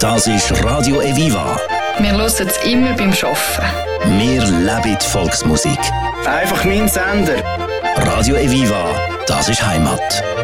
Das ist Radio Eviva. Wir hören es immer beim Arbeiten. Wir leben die Volksmusik. Einfach mein Sender. Radio Eviva, das ist Heimat.